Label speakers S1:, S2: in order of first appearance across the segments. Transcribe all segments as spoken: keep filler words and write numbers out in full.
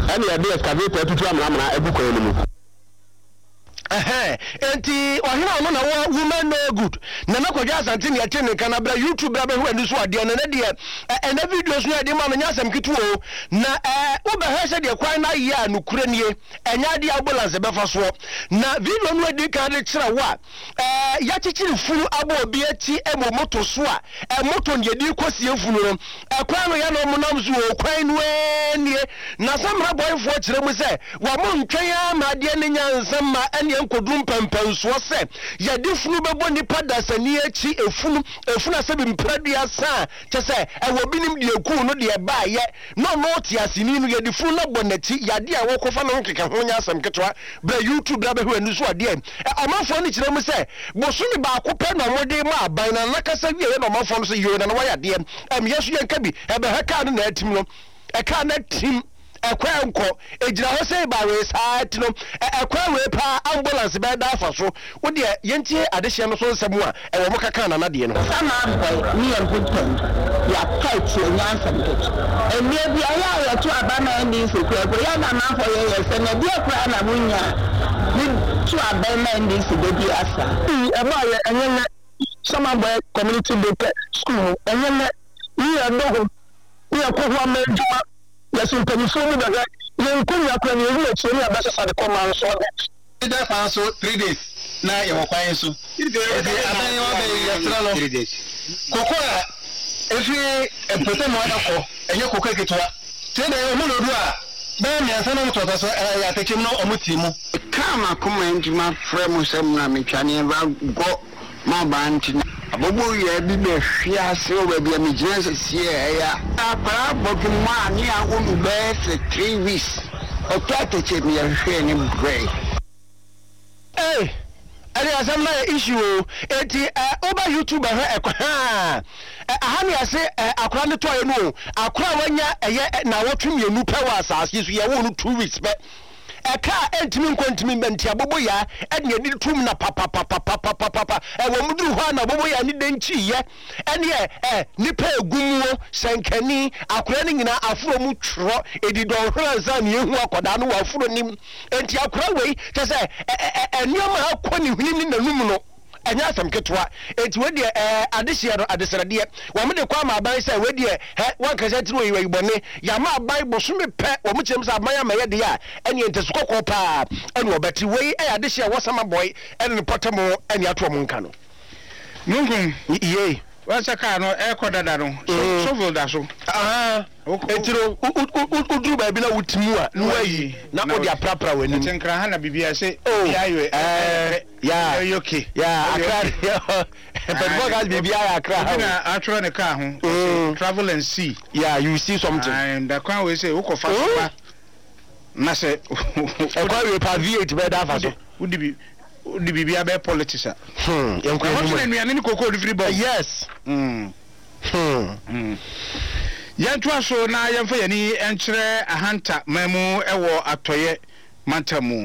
S1: ɛne yɛde excavator tutu amramra agu kwan no mu
S2: eh enti ohina no na wo woman no good na na kodwa asante ne yɛte ne kana bra YouTube bra be hu ani so ade na na de eh na videos no de ma no nyasem kituo na eh wo be hwese de kwan na ye anukure nie enya de ambulance be fa so na video no de ka de kira wa eh ya chichiri funu abo obi ati emo moto so a eh moto ne de kosie funu no eh kwan no ya no mo nam so kwan no nie na samra boyfo kire mu se wa mo ntwen ya ma de ne nyansam ma ene nkodum pampanso se ya de funu bebo nipa dasani achi efunu efunu asebi mpradua sa kyese e wo binim de eku no de ba ye no no ti asini no ya de funu na bonachi ya de a wokofa no nkeka ho nya asem ketwa bra YouTube bra be hu anu so ade e omafo ni kire mu se bosumi ba ko pe no mode ma aban na nakasa wie no omafo no so yo na no wa ya de em yesu ye nka bi e be ha ka no na atim no e ka na tim ekwa nko ejira ho sei ba we saat no ekwa we pa ambulance be da fa so wo de yentie adehye no so nsem a e wo mokaka na na de no
S3: sama boy me and good friend ya tight so nyansa mtot emi bia ya ya to abana ndi so kwa kwa ya na na for ye se na bia kwa na munya ni to abana ndi so be bi asa
S1: e ba ye enye sama boy community day school enye ni ya no ni akwa ma juma yes penifo daga yenku ya kwa ni ru echi ni abasa sa de command so
S4: that for so three days na ye wo kwan so ebe adan yo be yesra no three days koko a efi empete mo adako enye koko eketwa te na yo mo no do a ba mi ansa no to so ya tekim no omuti mu
S5: kama kuma njima fremu sem na metwane ba go ma ba nti abobo ye bi be hwia se o ba bi mi gina se sie ya apara botuma ni a onu be se three weeks o tata che mi hwe ni break
S2: eh ali asam na issue eti oba YouTube ha ekwa ha aha ne ase akora ne toye no akora wanya eye na wotwem ye nu pa wa asase so ye wo no two weeks be eka entimi nkontimi benti abobo ya ene edi tum na papa papa papa papa e wo muduru ho na abobo ya ni denchi ye ene eh nipa egumuo senkani akora ni nyina afuro mu twro edi do hranza ne ehu akoda no afuro nim enti akora wei tese enioma akoni huni ni nanum no enya asem ketwa enti we de eh adehye no adesrade wo me de kwa ma aban sai we de he wan ka se tiri we ibone ya ma aban bosumi pe wo mu kyem sa aban ya ma ye de ya eni ente sokoko pa eni obeti we e adehye wo sama boy eni ne potamo eni ato mu nka no
S4: nungun
S2: ye
S4: wasa ka no e kodada no so so da so
S2: ah etiro udru ba bi na wutimu a no ayi na odi aprapra wani
S4: tenkra ha na bibia se
S2: ya yo eh ya
S4: okay
S2: ya akra but what guys bibia ya akra
S4: na atro ne ka ho travel and see
S2: yeah you see something
S4: and the quan we say ukofa so na se
S2: e kwa we pa v eight be da fa so
S4: udi bi udi bibia be politics a
S2: hmm
S4: yankwa ni ni kokko di free ball
S2: yes
S4: hmm
S2: hmm
S4: yantua so na yemfa yani enkyere ahanta mamu ewo atoye mantamu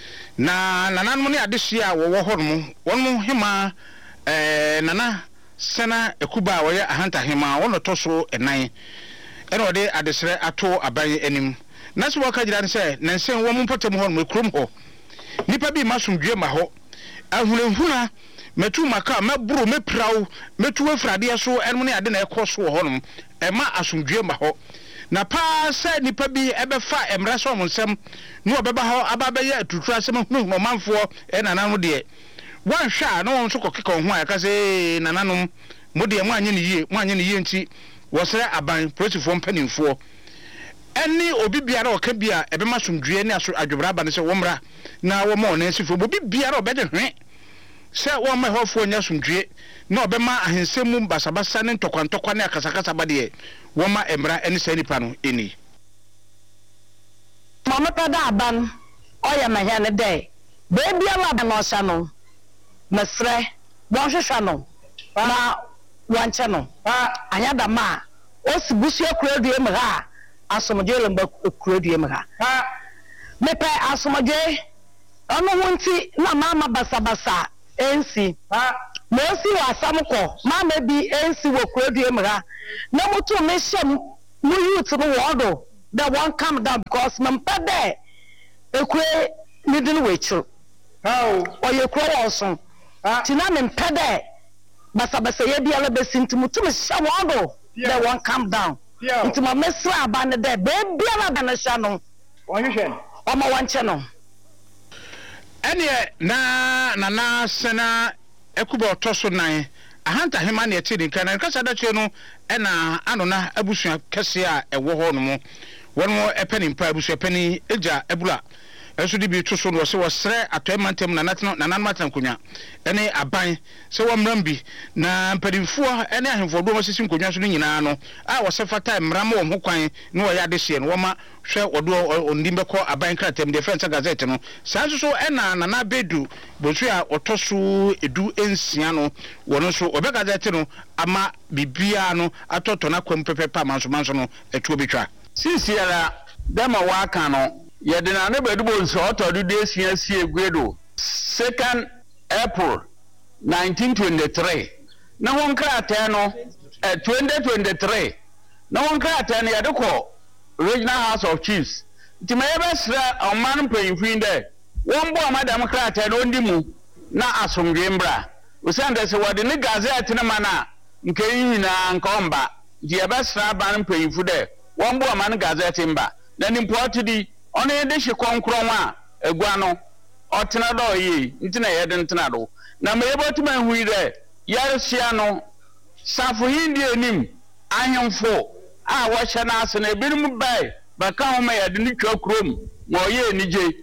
S4: na nananmu ne adehye a wo ho no wonmu hema eh nana sena ekuba wo ye ahanta hema wono to so enan ene ode adesere ato aban anim na so waka gira ne se nansen wo mu potem ho no ekrom ho nipa bi masumdwe ma ho ahunahuna metu maka mebro mepraw metu afrade so enmu ne ade na ekoso ho no ema asumdwe ma ho na pa se nipa bi ebefa emra so monsem no obeba ho ababa ye atutu asem hunu no manfo e nananu de wan hwa no won so kokeka ho aka se nananum mo de mo anye ne yie mo anye ne yie nti wo sere aban politifo mpanimfo eni obi biara o ka bia ebe masumdwe ne aso adwobra aba ne se womra na wo mo ne sifo obi biara obede hwe se wo ma hofo nya sumdwe na obema ahensemu basabasa ne ntokwa ne akasakasa bade wo ma emra eni se nipa no eni
S3: mama pada aban oya ma hia ne dey beebi ala ba no sha no mesre won hwehwa no na wanche no anya da ma osibusu akuradue mra asomdwe lemba akuradue mra mepe asomdwe ono wonti na mama basabasa ensi mo si wasamko mama bi ensi wo akuradue mra na mutu me hyem mu youth no wodo that one calm down because my pede ekwe nidin wechu
S4: how
S3: or you crow also tina me pede basa basa ye bia la besinti mutum sha wado that one calm down into my mesra abane there baby ala bana sha no
S4: wahwehwe
S3: o ma wanche no
S4: ene na na na sena ekuba otoso nan ahanta hema na eti dinka na kasa da che no ena anona abusua kese a ewo ho no mo wono epeni mpa abusua epeni eja ebula eso di bi to so no se wo sre atoemantem na natno na nanmatam konwa ene aban se wo mrambi na mpadimfo ene ahemfo do masisi nkonwa so nyina no a wo se fata mram wo ho kwan no wo ya de hye no wo ma hwe odo ondimbeko aban kratem de friends gazette no sanso so ena na na bedu bosu a otoso edu ensia no wono so obe gazette no ama bibia no atoto na kwam pepepa manso manso no etuo betwa
S5: sisiara dema waka no yedina ne bedu bonso otodu de sia sie gwedo second April nineteen twenty-three na won krata no eh, twenty twenty-three na won krata no yadeko Regional House of Chiefs timayebesra oman payifin de won bo madam krata no ndimu na asomdwe mbra usande se wode ne gazette ne mana nke yina nkomba diebesra ban payifu de won bo man gazette mba na nimport di ono yede hye konkron a egua no otena do yi ntina yede ntina do na meyebotuma hu ide yarsia no safo hindi enim ahemfo a wo hye na ase na ebirum bai baka ho ma yede ni twa krom mo ye nije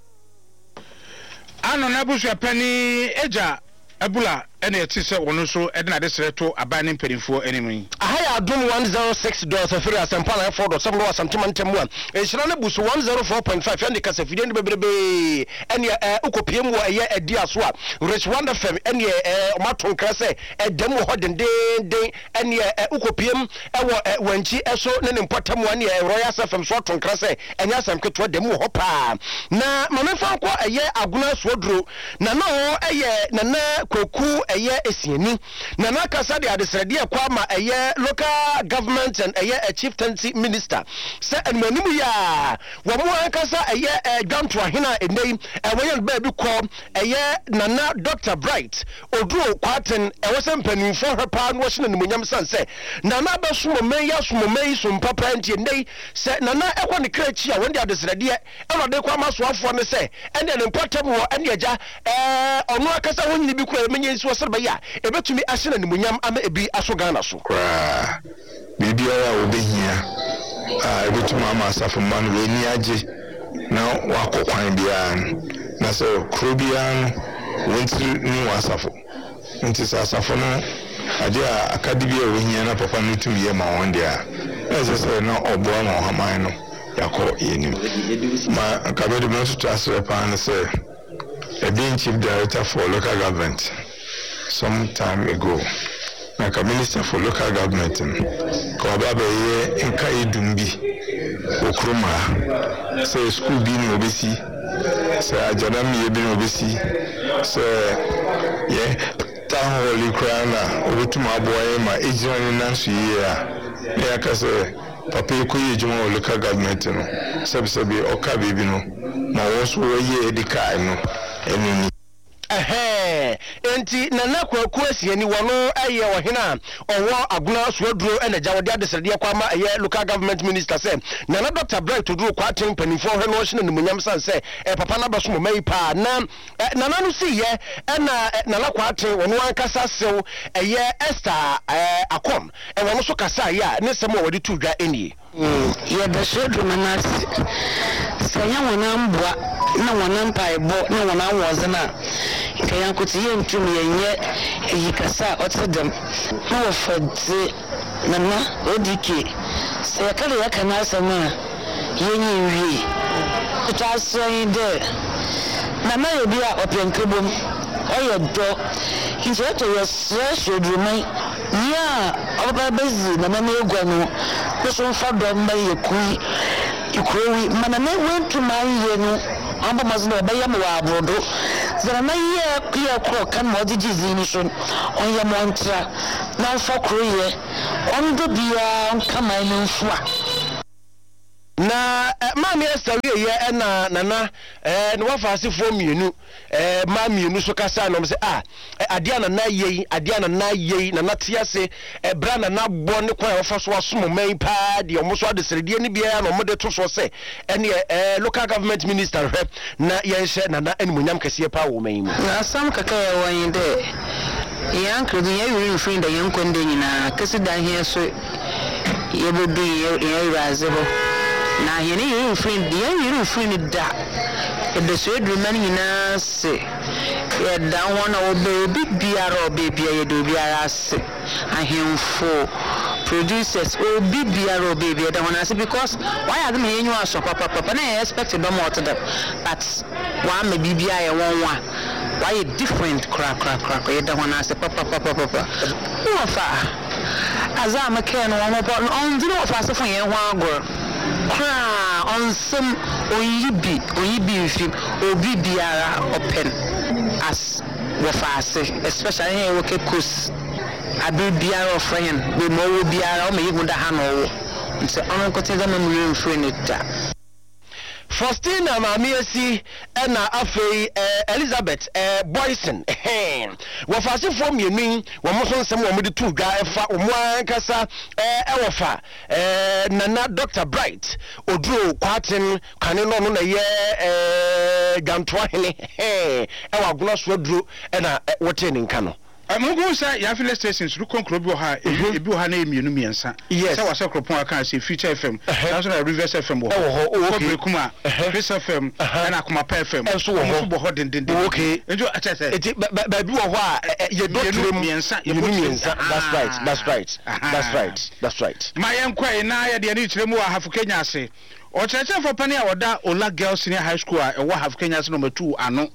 S4: ano na busua pani eja abula ene eti se wono so edna de sreto aban ne mperinfo enemi
S2: ahaya adum one oh six dot three asampala four dot seven asamtima ntemwa ehira ne busu one oh four point five ende kasa fide ne bebrebe ene ukopiem wo eye edi aso a rich wonder fam ene omaton krase edem ho dendenden ene ukopiem ewo wanchi eso ne ne mpotam ane royal fam so ton krase enya asam keto dem ho pa na mamefa ko eye aguna suodro na no eye na na koku eye esieni na na kasa de adesrede kwa ma eye local government and eye a chieftaincy minister se enmanim ya wo mo kasa eye dwanto ahena enei ewoye ba bi ko eye nana Doctor Bright oduro kwaten ewo se mpanimfo hepa no hye namunyam sanse nana ba sumo men ya sumo men so mpapa ntie nei se nana ekwa ne krachi a wonde adesrede e no de kwa masoafo ne se ene ne mpotam wo ene agya eh ono akasa wonni bi kura menye nsi wosere ba ya ebetumi ahye namunyam ama ebi aso Ghana so
S6: kwa bibia obehia ah ebetumi ama asafo man we ni age na wakokwan bia na so krobian wonti ni wasafo nti asafo no ade a akadibia ohia na papa no tumi ye ma won dia ese se na obo ma haman no yakọ yenim ma akabedo no to asre pan say a being chief director for local government some time ago like a minister for local government ko baba ye nka edumbi okroma say school bi ni obesi say ajadam ye bi ni obesi say ye town hall krana obetuma aboye ma ejira ni nansu ye a ya ka say papa ko ye juma local government no sabi sabi oka bibi no ma wo so ye edika no enini
S2: eh enti nana kwaku asieni wono eye ohena owo aguna suaduro enaja wode adesrede kwa ma eye local government minister say nana Doctor Bright oduro kwa aten panifo hwe no hye namunyam sanse eh papa na baso mai pa na nana no si ye na nana kwa aten wono ankasa sew eye Esther eh akom e wono so kasa ya ne semo wode tudwa eni
S3: ye da shedu manasi sanya wona mbwa na wona mpaibo na wona wozena kaya kuti ye ntumi yenye eyikasa otedem na wofadze nana odike se kale yakana asema yenye wi utaso de nana yebia openkebom oyedo injeto yesre shedruman ya obaba bezi nana megwa no so fado mba yekui ikrowi manana wentu maye no amba mazno baya mo abrodo zara na ye kuya kro kan mo dijizi ni so on ya montra na fa kroye on do bia on kama ni mfua
S2: na maami Esther wie ye na nana eh no wafaase fo mienu eh maami mienu so kasa na say ah adia na na yei adia na na yei na na tiase eh bra na na bo ne kwa ofa so asomo man pa de omo so adesrede ni bia na omo de to so say ene eh local government minister rep na ye hye na na animunyam kase pa wo man mu
S7: na sam kaka ye wan de yan kredu ye yuri free da yan konde nyina kase dan he so ye bodu ye ye razebo na yene yiri friend dia yiri friend da the so edruman nyina se ya da wona o baby biara o baby ya do biara se ahemfo producers o biara o baby da wona se because why are them yenyu aso papa papa na expect them out them but wa me bibia ya won wa why different crack crack crack ya da wona se papa papa papa no fa azama ken won on do no fa se fun yen ho agor kra on some oyibi oyibi film obi biara open as wafase especially here work course abi biara friend we mo biara o me yihu da ha no nse on ko te da me friend ta
S2: Faustina Mamiesi ena afei eh, Elizabeth eh, Boyson eh wafase fo mienu wo mo so nsem wo mo de tu dwa efa wo mo ankasa eh ewofa eh nana Doctor Bright oduro kwaten kane no no na ye eh gantoa hene eh ewa gona so oduro ena wote ni nka no
S4: amugo sa ya file stations ru konkro bi ha ebi ha na emienu miensa se wa se kropon aka se Future F M that's na Rivers F M bo okay kuma Chris F M na kuma P F M
S2: enso wo ho
S4: bo ho den den
S2: okay
S4: enjo atese
S2: eti ba bi wo ho a ye do ture miensa ye miensa that's right that's right that's right that's right
S4: my enkwai na ya de ni ture mu wa hafu Kenya ase o cheche for pani a oda Ola Girls Senior High School a e wo hafu Kenya ase number two ano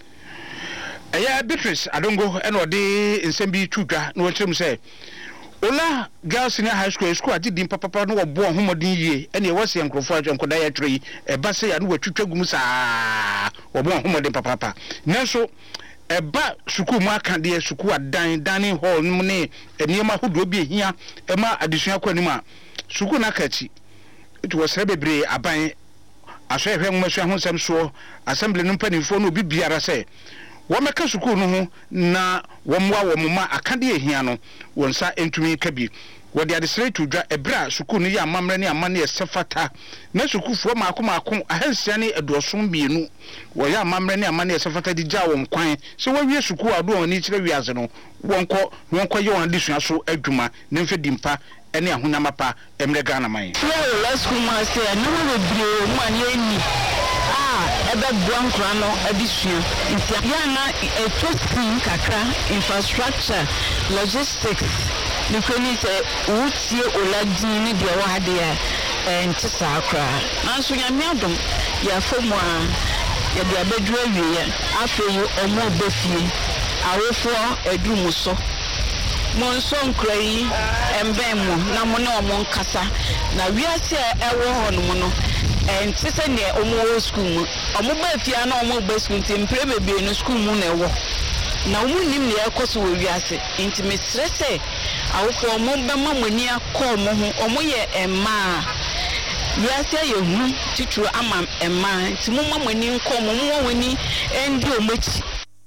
S4: eya Beatrice Adongo eno de nsembi twudwa no wachirem say Ola Girls Senior High School school adidi papa no wo homodin yie ene e wase enkrofo adwo nkoda ya twere e ba se ya no watwitwa gum saa wo bo homodin papa papa nanso e ba suku mu aka de suku adan dining hall no ne eniema hodo bi ehia e ma adesua kwani ma suku na kachi it was bebre aban aso ehwe mu aso ahonsem so assembly no mpanifo no bi biara say wameka suku no ho na womwa womma akade ehia no wonsa entumi kabi wode adesere tudwa ebra suku no ya amamre ne amane esefata na sukufuo maako maako ahansia ne edosom bienu wo ya amamre ne amane esefata di ja won kwan se wawie suku ado oni kire wiase no wonko wonko ye won adesua so adwuma ne mfe dimpa ene ahunamapa emre Ghana man
S7: yeah last school ma say no we brio mu anye ni ebe buankra no adisua ntia ya na etosi kakra infrastructure logistics nikoni se utie oladin ni de wa hade ya ntisa akra nanso ya miadom ya fomu a ya de abedru awie afeyi omo befie awofo edumu so monso nkrai embemu na mo na omo nkasa na wiase ewo hono no and sise ne omo school mu omo ba fia na omo ba school nti mpre bebe no school mu na ewo na omo nim ne yakoso wo wiase nti me stresse awofo omo ba mamani akọ omo ho omo ye emma wiase ye hu titru ama emma nti mo mamani nkọ omo mo woni endi omochi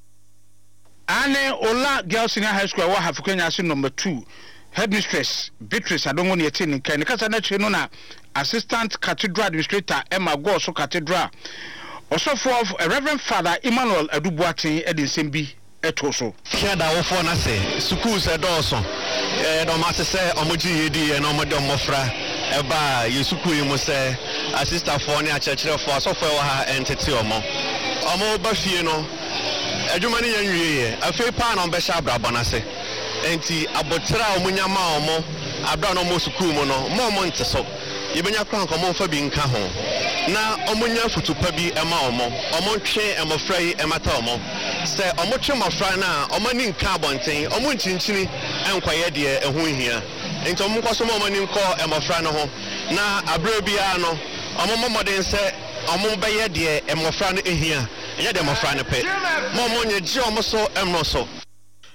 S4: ane Ola Girls Senior High School wa hafu Kenya ase number two headmistress Beatrice Adongo ne yeti nkan ne kasa na che no na assistant cathedral administrator Emma Goso cathedral osofo of Reverend Father Emmanuel Adubuatin edin bi etoso
S8: kiada wofo na se schools edoso eh do ma se se omoji yedi e no mo de mofra e ba ye school yi mo se assistant for ne achechire for osofo wa ha entity omo omo ba fie no adwuma ne yan wiye afei pa na mbɛhyɛ abrabɔ na se enti abotra omunyama omo abra no mo school mo no mo mo nte so yebenya kwan ko mo fa bi nka ho na omunya futupa bi ema omo omo twe emofra yi emata omo se omo twe mofra na omo ni nka abonten omo nchinchini enkwaye de ehu hia enti omo nkoso mo ni nko emofra no ho na abra bia no omo momoden se omo beye de emofra no ehia enye de emofra no pe mo mo nye ji omo so emro so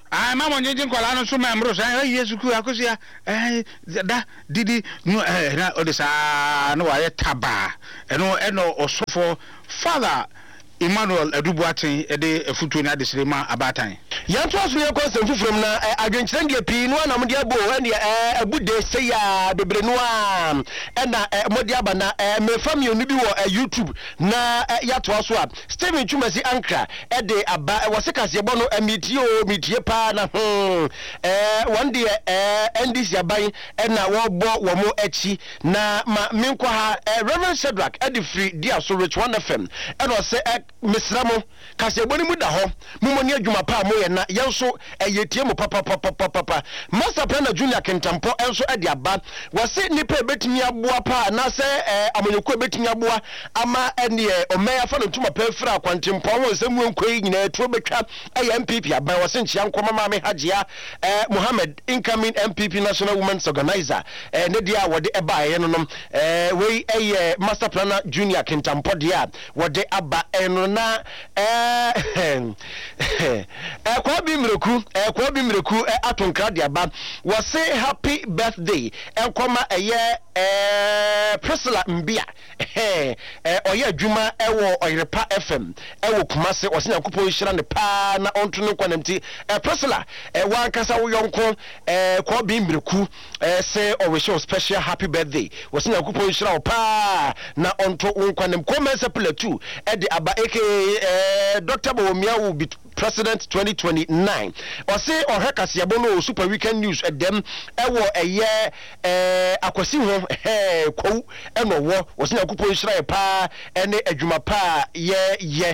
S4: ah mama nyenje nkwala no so memro so eh yesu ku akosia eh da didi no eh na odisa no wa ye taba eno eno osofo father Emmanuel Adubuaten ede efutu na desirema abatan
S2: yanto aso ye konsem fufrom na adwenkyerɛ de pii no na mode abo ene abude se ya bebre no a ena mode aba na me family no bi wo YouTube na yato aso a Steven Chumasi Ankra ede aba wose kase bo no amitie o mitie pa na hmm eh one day eh N D C aban ena wo bo wo mo achi na ma menkwa ha Reverend Shadrack ede free dia so Rich One F M ena se Misramo kase boni mu da ho mumoni adwuma pa mo ye na yenso eyetie mo papa papa papa Master Plan Junior Kentampo enso e de aba wose nipa ebetimi aboa pa na se amonyeko ebetimi aboa ama ene omeya fa no tuma pa fra kwantempo ho se mu enkoyi nyina eto betwa eye M P P aba wose nchia nkoma ma me hajia eh Mohammed incoming M P P National Women's Organizer eh ne dia wode eba ye no no eh we eye Master Plan Junior Kentampo dia wode aba eno na eh eh kwa bi mreku eh kwa bi mreku eh atonkra de aba we say happy birthday enkoma eye eh Priscilla Mbia eh eh oye adwuma ewo Oyerepa F M ewo Kumase wose Yankopon hira ne pa na onto ne kwanamti eh Priscilla eh wankasa wo yonko eh kwa bi mreku eh say o wish you special happy birthday wose Yankopon hira wo pa na onto wonkwanam komensa platu eh de aba aka eh Doctor Bawumia will be president twenty twenty-nine ose ohekase abono super weekend news edem ewo eye eh akwasi ho eh kwu eno wo wose Yankopon hira pa ene adwuma pa ye ye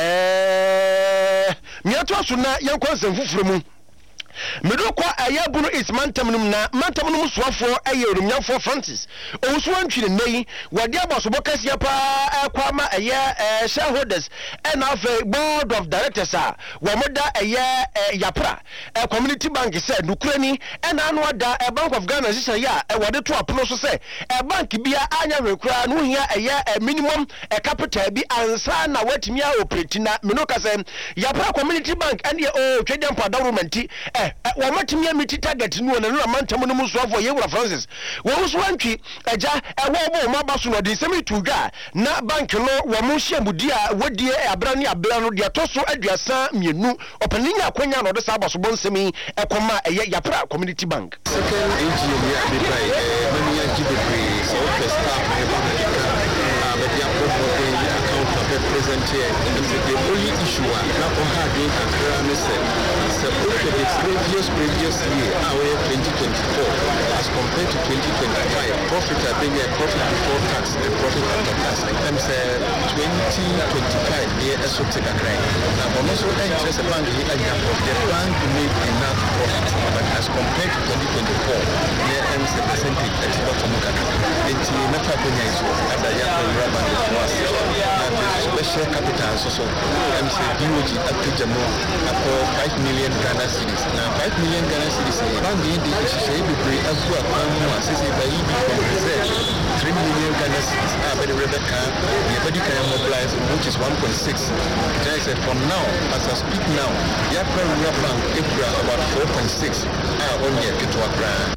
S2: eh miato aso na yankonsem fufuremu medokwa ayabu no is mantamnum na mantamnum soafo aye orumnyafo Francis owuso antwire nei wade abasobo kasia pa akwa ma aye shareholders and of board of directors a womoda aye yapra community bank said nukurani and anu ada Bank of Ghana sisa ya wade to apono so say bank bia anya hwekura no hia aye minimum capital bi ansa na watimi a operate na menoka say yapra community bank and o trading for government eh wa matimi amiti target no na no mantam no musoafo ye wura Francis wo so antwi agya e wo bo ma baso no de semi tudwa na bank no wo mo hyiamudi a wodie abra ne abra no de toso aduasa mienu opaninya akwanya no de sa baso bon semi ekoma eye yapra community bank
S9: second A G M ya be by many ya give the so first staff e ba na but ya for the account of the present here is the only issue na for hard in Accra me say so okay the previous previous year our twenty twenty-four as compared to twenty twenty-five profit have been a profit before tax and profit after tax in terms of twenty twenty-five year so take a cry now also interest bank here the bank made enough profit but as compared to twenty twenty-four there is a percentage at the bottom of it it's not happening as well as I have to rub and was special capital so so M C D O G at the Jamo for five million Ghana cedis now five million Ghana cedis bank the issue be free as well as say by E B from reserve three million Ghana cedis ah by the Rebecca everybody can mobilize which is one point six I said from now as I speak now Yapa Rural Bank about four point six ah on yet to a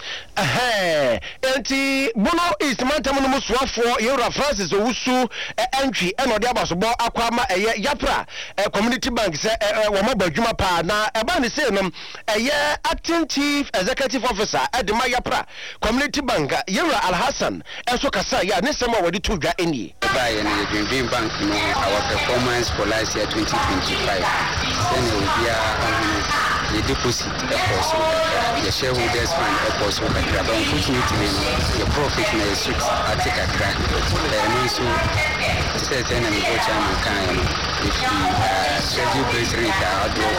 S2: eh enti bono is mantam no musoafo Yura Francis owusu entry eno de abasobo akwama eye yapra community bank se wo mabadwuma pa na eba ne se no eye acting chief executive officer edema yapra community bank Yura Al Hassan enso kasa ya ne sema wodi to dwa eni
S5: by the Green Bank no our performance for last year twenty twenty-five then we be the deposit efforts the shareholders fund efforts but unfortunately the profit may six attack a crack and also certain and go chairman kind if the treasury base rate are drop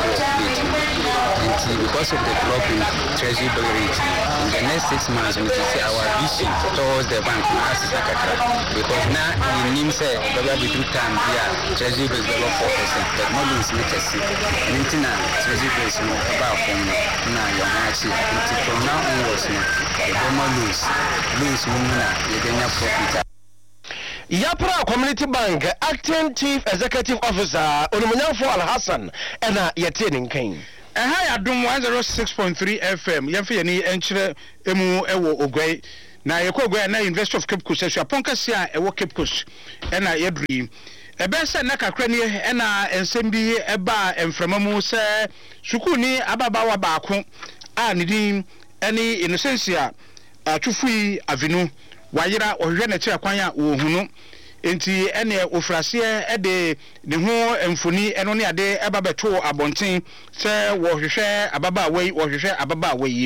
S5: and because of the drop in treasury bill rate in the next six months we see our vision towards the bank as because now in him say probably two times yeah treasury base below four percent but more than six percent treasury base about from now your match from now onwards the government lose lose muna you get profit.
S2: Yapra Community Bank acting chief executive officer Olumunyanfo Al Hassan ena yetenin king
S4: ɛha yɛ adom one oh six point three F M yɛmfa yɛni ɛnkyerɛ emu ɛwɔ Ogwai na yɛkɔ Ogwai na University of Cape Coast ɛso apɔn kɛse a ɛwɔ Cape Coast ɛna yɛduri ɛbɛn sɛ na kakra ni ɛna nsɛm bi ɛba mframa mu sɛ sukuu ababaawa baako a ne din ɛne Innocentia Atufui Avinu wayera ɔhwehwɛ n'akyira kwan a wɔhunu enti ene ofraseɛ ɛde ne ho mfoni ɛno ne ade ɛba bɛto abɔnten sɛ wɔhwehwɛ ababaawa yi wɔhwehwɛ ababaawa yi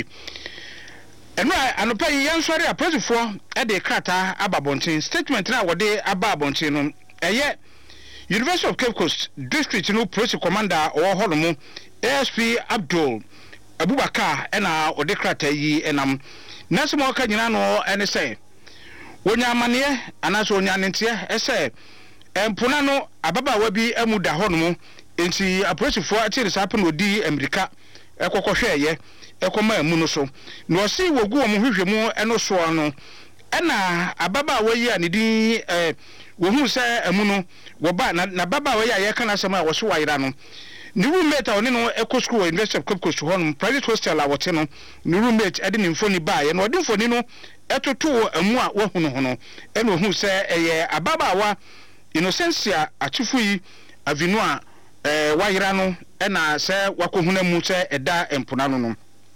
S4: ɛno anopa yi yɛnsɔre a presifoɔ ɛde krata aba abɔnten statement na wɔde aba abɔnten no ɛyɛ University of Cape Coast District no Police Commander ɔwɔ hɔ no mu A S P Abdul Abubakar ɛna ɔde krata yi ɛnam nasɛm ɔka nyina no ɛne sɛ wonya amane anaso wonya nenteɛ ɛsɛ empona no ababaawa bi amu da hɔ no mu enti apolisifoɔ atire saa pe no di Amerika ɛkɔkɔhwɛɛyɛ ɛkɔma amu no so na ɔsi wogu wɔn hwehwɛ mu ɛno so no ɛna ababaawa yi a ne din ɛ wohu sɛ amu no wɔba na ababaawa yi a yɛka na asɛm a wɔso wayera no ne roommate a ɔne no ɛkɔ school wɔ University of Cape Coast hɔ no private hostel a wɔte no ne roommate ɛde ne mfoni baayɛ na ɔde mfoni no ɛtoto amu a wɔhunu ho no ɛna ohu sɛ ɛyɛ ababaawa Innocentia Atufui Avinu a ɛɛ wayera no ɛna sɛ wakɔhuna mu sɛ ɛda empona no no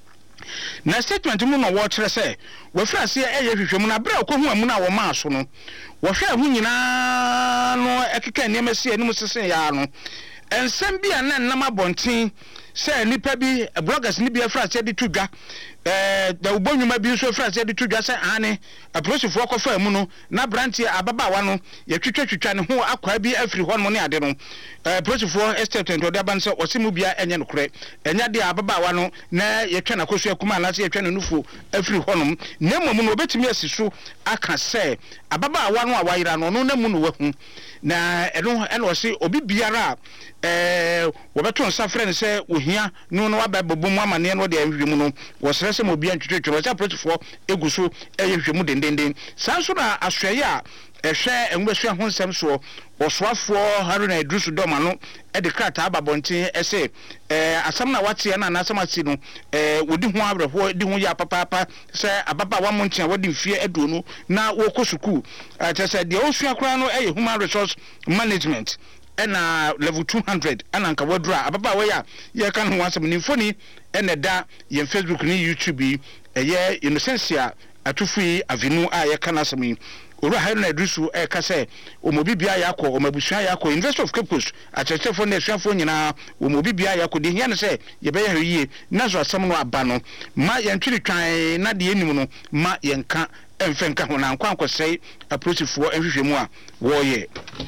S4: na statement mu no wɔkyerɛ sɛ wɔfrɛ ase ɛyɛ hwehwɛmu na bere akɔhu amu na wɔma so no wɔhwɛ ho nyinaa no ɛkeka nneɛma si anim sese ya no ensɛm bi a na nnam abɔnten sɛ nipa bi bloggers ni bi afra sɛ de tudwa eh da ubonwuma bi nso afra sɛ de tudwa sɛ ane apolisifoɔ kɔfa mu no na brantie ababaawa no yɛtwitwatwitwa ne ho akwa bi afiri hɔ no ne ade no eh apolisifoɔ estate ndo de aban sɛ ɔsimu bia enye no korɛ enya de ababaawa no na yɛtwa na kosu akuma na sɛ yɛtwa ne nufu afiri hɔ no na mmom no obetumi asiso aka sɛ ababaawa no a wayira no no na mu no wahu na ɛno ɛna ɔse obi biara eh wɔbɛto nsa frɛ ne sɛ ohia no no wabɛbɔ mu amane no de ahwehwɛ mu no wɔsrɛ sɛ mo bia ntwetwetwe wɔsɛ apolisifoɔ egu so ɛyɛ hwehwɛ mu dendenden saa nso na asɔyɛ a ɛhwɛ enwebɛsua ho nsɛm so wɔsoafoɔ Haruna Idrisu Doma no ɛde krata ababɔnten ɛsɛ ɛɛ asɛm na wate na anasɛm ati no ɛɛ wodi ho abrɛhoɔ di ho yɛ papaapa sɛ ababaawa mo nkyɛn wɔde mfie aduonu na wɔkɔ sukuu ɛtɛ sɛ deɛ osua koraa no ɛyɛ human resource management ɛna level two hundred ɛna nka wadura ababaawa yɛ yɛ ka no ho asɛm ne mfoni ɛna da yɛn Facebook ne YouTube yi ɛyɛ Innocentia Atufui Avinu a yɛ ka no asɛm yi owura Haruna Idrisu e ka sɛ omobi bia yakɔ omabusua yakɔ University of Cape Coast akyerɛkyerɛfoɔ na asuafoɔ nyinaa omobi bia yakɔ de hia ne sɛ yɛbɛyɛ hwɛyie na so asɛm no aba no ma yɛntwiri twan na de enim no ma yɛnka ɛmfɛ nka ho na nkwa nkɔsɛe apolisifoɔ ɛhwehwɛ mu a wɔyɛ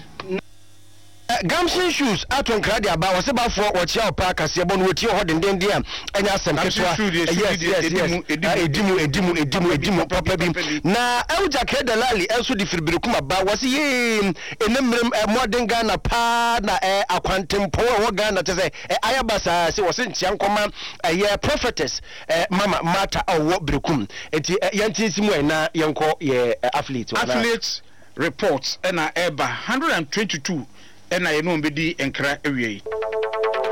S2: Gamson shoes aton krade aba wose bafoɔ wɔkyia opa kaseɛ bɔ no wɔtie hɔ dendenden a ɛnya asɛm ketewa yes yes yes edimu edimu edimu edimu papa bi na Euja Kedalali ɛnso di firibirikuma ba wose ye enemrem modern Ghana pa na akwantempo wɔ Ghana te sɛ ayabasa se wose nkyia nkɔma ɛyɛ prophetess mama mata ɔwɔ birikum enti yɛntinsi mu na yɛnkɔ yɛ athlete
S4: athlete report ɛna ɛba one hundred twenty-two ɛna yɛn no mbedi nkra awie